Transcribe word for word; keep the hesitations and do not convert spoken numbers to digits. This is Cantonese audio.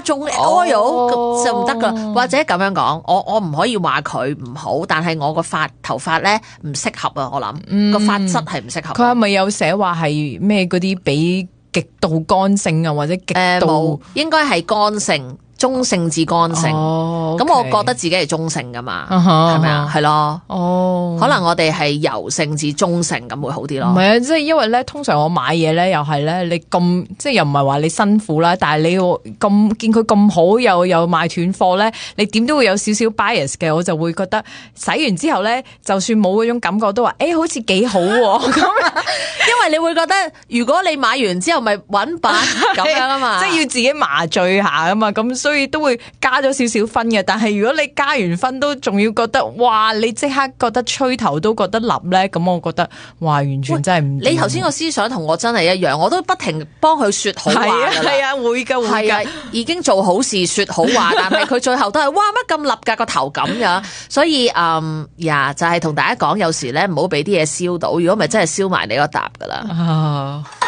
仲 oil 就唔得噶，或者咁樣講，我我唔可以話佢唔好，但係我個髮頭髮咧唔適合啊，我諗個髮質係唔適合。 佢係咪有寫話係咩嗰啲俾極度乾性啊，或者極度？ 誒冇，應該係乾性。中性至乾性，咁、 哦 okay 我覺得自己係中性噶嘛， 係咪啊？係咯， 哦， 可能我哋係柔性至中性咁會好啲咯。 唔係啊，即係因為咧，通常我買嘢咧，又係咧，你咁即係又唔係話你辛苦啦，但係你要咁見佢咁好，又又賣斷貨咧，你點都會有少少 bias 嘅，我就會覺得洗完之後咧，就算冇嗰種感覺，都話誒、欸、好似幾好喎咁， 因為你會覺得如果你買完之後咪揾版咁樣啊嘛， 即係要自己麻醉下啊嘛，咁所以都會加咗少少分嘅。但係如果你加完分都仲要覺得哇，你即刻覺得吹頭都覺得立咧，咁我覺得哇，完全真係唔。 你頭先個思想同我真係一樣，我都不停幫佢說好話㗎啦。 係啊，會㗎會㗎， 已經做好事說好話，但係佢最後都係哇乜咁立㗎個頭咁樣，所以嗯呀就係同大家講，有時咧唔好俾啲嘢燒到，如果唔係真係燒埋你個笪㗎啦。 啊